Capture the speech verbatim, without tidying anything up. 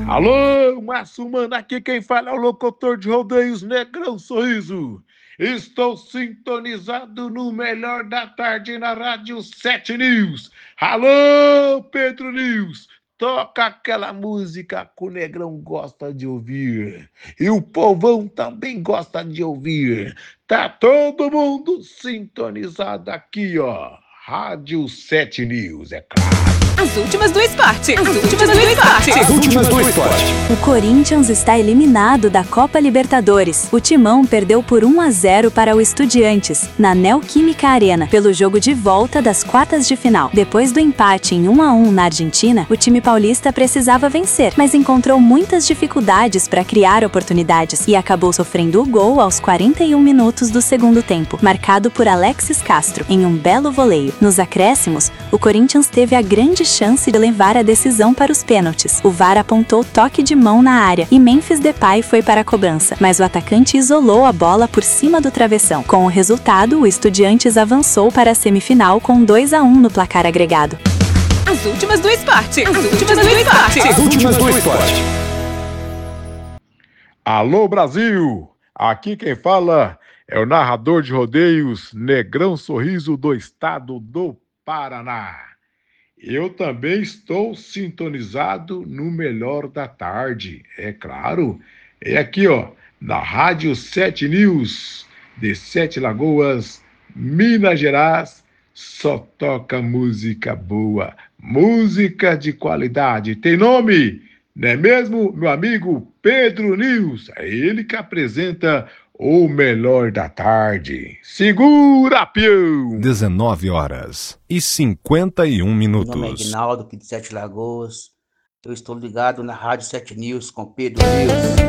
Alô, Márcio Mano, aqui quem fala é o locutor de rodeios Negrão Sorriso. Estou sintonizado no melhor da tarde na Rádio sete News. Alô, Pedro News, toca aquela música que o Negrão gosta de ouvir. E o povão também gosta de ouvir. Tá todo mundo sintonizado aqui, ó. Rádio sete News, é claro. As últimas do esporte. As últimas do esporte. As últimas do esporte. O Corinthians está eliminado da Copa Libertadores. O Timão perdeu por um a zero para o Estudiantes, na Neoquímica Arena, pelo jogo de volta das quartas de final. Depois do empate em um a um na Argentina, o time paulista precisava vencer, mas encontrou muitas dificuldades para criar oportunidades e acabou sofrendo o gol aos quarenta e um minutos do segundo tempo, marcado por Alexis Castro, em um belo voleio. Nos acréscimos, o Corinthians teve a grande chance de levar a decisão para os pênaltis. O V A R apontou toque de mão na área e Memphis Depay foi para a cobrança, mas o atacante isolou a bola por cima do travessão. Com o resultado, o Estudiantes avançou para a semifinal com dois a um no placar agregado. As últimas do esporte. As últimas do esporte. As últimas do esporte. Alô, Brasil! Aqui quem fala é o narrador de rodeios Negrão Sorriso do estado do Paraná. Eu também estou sintonizado no melhor da tarde, é claro. É aqui, ó, na Rádio sete News, de Sete Lagoas, Minas Gerais, só toca música boa, música de qualidade. Tem nome, não é mesmo, meu amigo Pedro News? É ele que apresenta o melhor da tarde. Segura, peão! dezenove horas e cinquenta e um minutos. Meu nome é Aguinaldo, aqui de Sete Lagoas. Eu estou ligado na Rádio sete News com Pedro News.